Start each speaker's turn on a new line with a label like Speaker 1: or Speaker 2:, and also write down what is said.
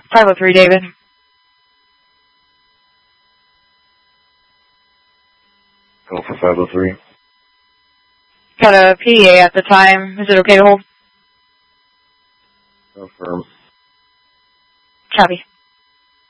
Speaker 1: 503, David.
Speaker 2: Go for 503.
Speaker 1: Got a PDA at the time. Is it okay to hold?
Speaker 2: Affirm.
Speaker 1: Copy.